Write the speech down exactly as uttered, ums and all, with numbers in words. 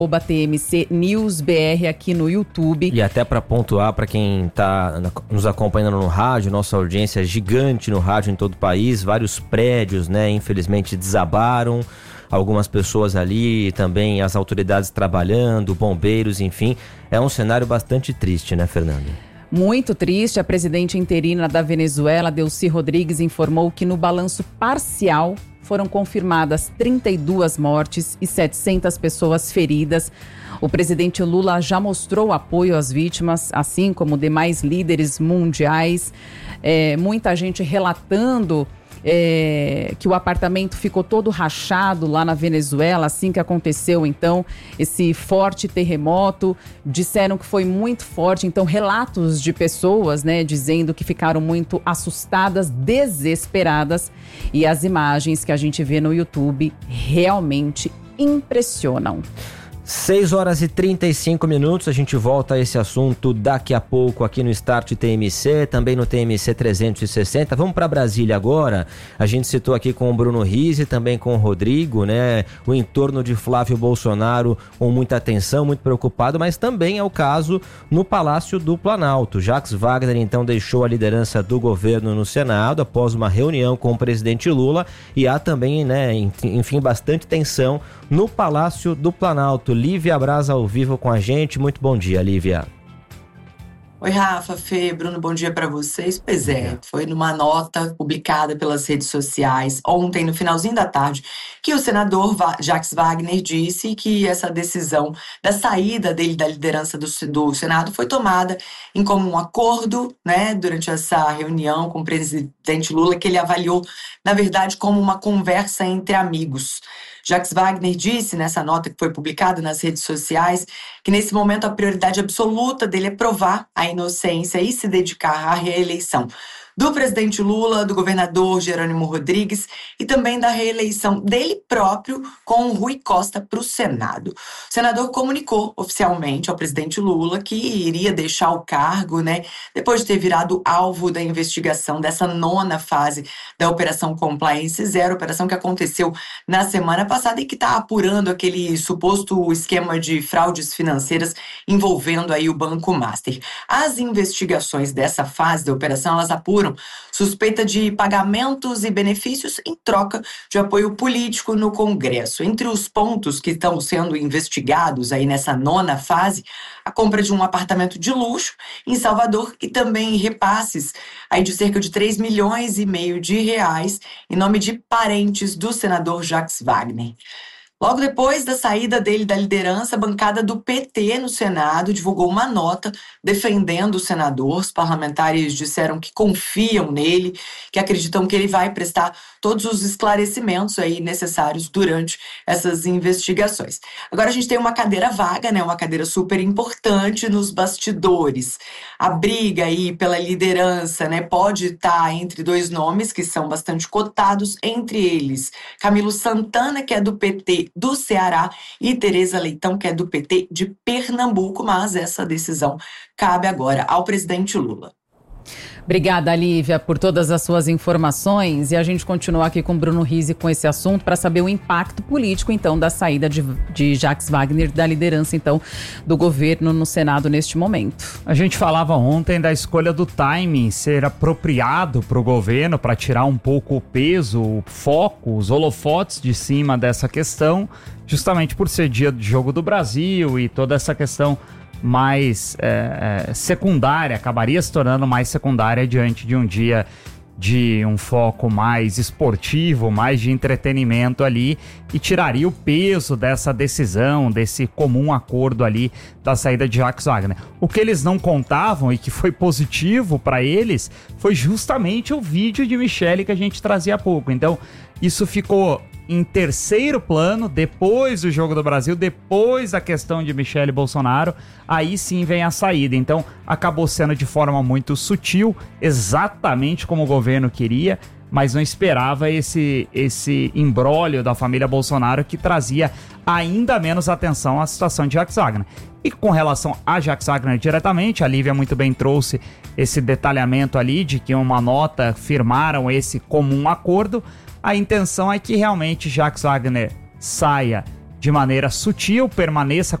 arroba T M C News B R aqui no YouTube. E até para pontuar, para quem está nos acompanhando no rádio, nossa audiência é gigante no rádio em todo o país, vários prédios, né, infelizmente desabaram, algumas pessoas ali, também as autoridades trabalhando, bombeiros, enfim, é um cenário bastante triste, né, Fernanda? Muito triste. A presidente interina da Venezuela, Delcy Rodrigues, informou que no balanço parcial foram confirmadas trinta e duas mortes e setecentas pessoas feridas. O presidente Lula já mostrou apoio às vítimas, assim como demais líderes mundiais. É, muita gente relatando é, que o apartamento ficou todo rachado lá na Venezuela, assim que aconteceu, então, esse forte terremoto. Disseram que foi muito forte, então, relatos de pessoas, né, dizendo que ficaram muito assustadas, desesperadas. E as imagens que a gente vê no YouTube realmente impressionam. seis horas e trinta e cinco minutos, a gente volta a esse assunto daqui a pouco aqui no Start T M C, também no T M C trezentos e sessenta. Vamos para Brasília agora. A gente citou aqui com o Bruno Rizzi, também com o Rodrigo, né? O entorno de Flávio Bolsonaro com muita atenção, muito preocupado, mas também é o caso no Palácio do Planalto. Jacques Wagner, então, deixou a liderança do governo no Senado após uma reunião com o presidente Lula, e há também, né, enfim, bastante tensão no Palácio do Planalto. Lívia Braz ao vivo com a gente. Muito bom dia, Lívia. Oi, Rafa, Fê, Bruno, bom dia para vocês. Pois é, foi numa nota publicada pelas redes sociais ontem, no finalzinho da tarde, que o senador Jacques Wagner disse que essa decisão da saída dele da liderança do, do Senado foi tomada em comum acordo, né, durante essa reunião com o presidente Lula, que ele avaliou, na verdade, como uma conversa entre amigos. Jacques Wagner disse nessa nota que foi publicada nas redes sociais que nesse momento a prioridade absoluta dele é provar a inocência e se dedicar à reeleição do presidente Lula, do governador Jerônimo Rodrigues e também da reeleição dele próprio com o Rui Costa para o Senado. O senador comunicou oficialmente ao presidente Lula que iria deixar o cargo, né, depois de ter virado alvo da investigação dessa nona fase da Operação Compliance Zero, operação que aconteceu na semana passada e que está apurando aquele suposto esquema de fraudes financeiras envolvendo aí o Banco Master. As investigações dessa fase da operação, elas apuram suspeita de pagamentos e benefícios em troca de apoio político no Congresso. Entre os pontos que estão sendo investigados aí nessa nona fase, a compra de um apartamento de luxo em Salvador e também repasses aí de cerca de três milhões e meio de reais em nome de parentes do senador Jacques Wagner. Logo depois da saída dele da liderança, a bancada do P T no Senado divulgou uma nota defendendo o senador. Os parlamentares disseram que confiam nele, que acreditam que ele vai prestar todos os esclarecimentos aí necessários durante essas investigações. Agora a gente tem uma cadeira vaga, né, uma cadeira super importante nos bastidores. A briga aí pela liderança, né, pode estar entre dois nomes que são bastante cotados, entre eles Camilo Santana, que é do P T do Ceará, e Tereza Leitão, que é do P T de Pernambuco, mas essa decisão cabe agora ao presidente Lula. Obrigada, Lívia, por todas as suas informações, e a gente continua aqui com o Bruno Rizzi com esse assunto para saber o impacto político, então, da saída de, de Jacques Wagner da liderança, então, do governo no Senado neste momento. A gente falava ontem da escolha do timing ser apropriado para o governo, para tirar um pouco o peso, o foco, os holofotes de cima dessa questão, justamente por ser dia de Jogo do Brasil e toda essa questão mais é, é, secundária, acabaria se tornando mais secundária diante de um dia de um foco mais esportivo, mais de entretenimento ali, e tiraria o peso dessa decisão, desse comum acordo ali da saída de Jacques Wagner. O que eles não contavam e que foi positivo para eles foi justamente o vídeo de Michele que a gente trazia há pouco. Então, isso ficou em terceiro plano, depois do Jogo do Brasil, depois da questão de Michele Bolsonaro, aí sim vem a saída. Então, acabou sendo de forma muito sutil, exatamente como o governo queria, mas não esperava esse, esse imbróglio da família Bolsonaro, que trazia ainda menos atenção à situação de Jacques Wagner. E com relação a Jacques Wagner diretamente, a Lívia muito bem trouxe esse detalhamento ali de que uma nota firmaram esse comum acordo. A intenção é que realmente Jacques Wagner saia de maneira sutil, permaneça